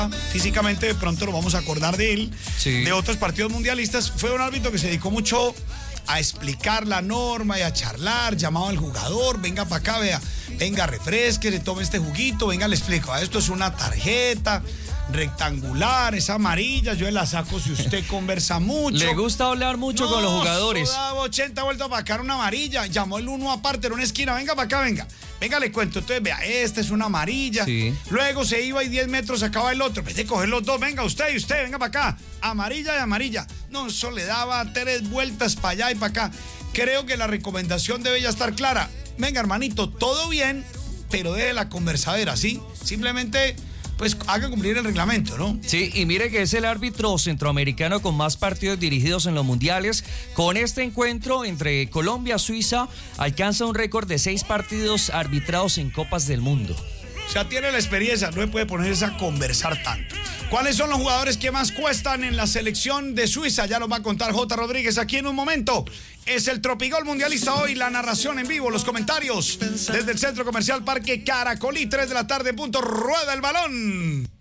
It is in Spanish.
físicamente de pronto lo vamos a acordar de él, sí, de otros partidos mundialistas. Fue un árbitro que se dedicó mucho a explicar la norma y a charlar, llamaba al jugador, venga para acá, vea, venga, refresque, tome este juguito, venga, le explico, esto es una tarjeta rectangular, es amarilla, yo la saco si usted conversa mucho. Le gusta hablar mucho con los jugadores. Daba 80 vueltas para acá, una amarilla, llamó el uno aparte en una esquina, venga para acá, venga, le cuento, entonces vea, esta es una amarilla, sí, luego se iba y 10 metros sacaba el otro, en vez de coger los dos, venga usted, venga para acá, amarilla y amarilla. No, eso le daba 3 vueltas para allá y para acá. Creo que la recomendación debe ya estar clara. Venga, hermanito, todo bien, pero deje la conversadera, ¿sí? Simplemente, pues, haga cumplir el reglamento, ¿no? Sí, y mire que es el árbitro centroamericano con más partidos dirigidos en los mundiales. Con este encuentro entre Colombia y Suiza, alcanza un récord de 6 partidos arbitrados en Copas del Mundo. O sea, tiene la experiencia, no se puede ponerse a conversar tanto. ¿Cuáles son los jugadores que más cuestan en la selección de Suiza? Ya lo va a contar J. Rodríguez aquí en un momento. Es el Tropigol Mundialista hoy, la narración en vivo, los comentarios desde el Centro Comercial Parque Caracolí, 3 de la tarde, punto, rueda el balón.